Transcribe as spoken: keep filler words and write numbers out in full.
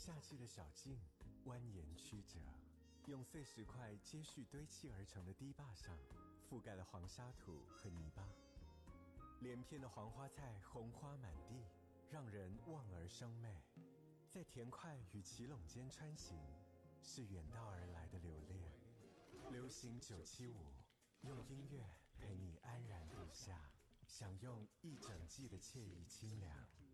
夏季的小径蜿蜒曲折，用碎石块接续堆砌而成的堤坝上，覆盖了黄沙土和泥巴。连片的黄花菜红花满地，让人望而生媚。在田块与奇垄间穿行，是远道而来的留恋。流行九七五，用音乐陪你安然入夏，享用一整季的惬意清凉。